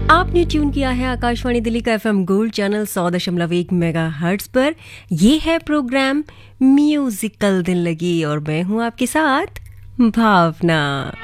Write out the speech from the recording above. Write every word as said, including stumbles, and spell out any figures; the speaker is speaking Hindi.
आपने ट्यून किया है आकाशवाणी दिल्ली का एफएम गोल्ड चैनल सौ दशमलव एक मेगा हर्ट्ज पर। ये है प्रोग्राम म्यूजिकल दिन लगी और मैं हूं आपके साथ भावना।